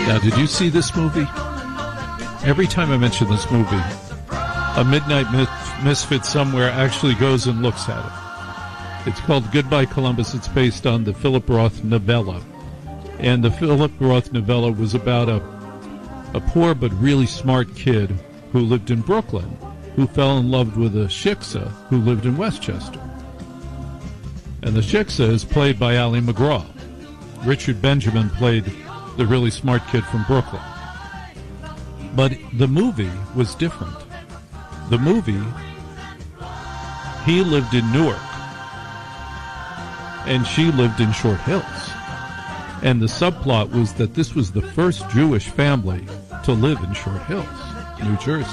Now, did you see this movie? Every time I mention this movie, a Midnight Misfit somewhere actually goes and looks at it. It's called Goodbye Columbus. It's based on the Philip Roth novella. And the Philip Roth novella was about a poor but really smart kid who lived in Brooklyn, who fell in love with a shiksa who lived in Westchester. And the shiksa is played by Ali MacGraw. Richard Benjamin played the really smart kid from Brooklyn. But the movie was different. The movie, he lived in Newark, and she lived in Short Hills. And the subplot was that this was the first Jewish family to live in Short Hills, New Jersey.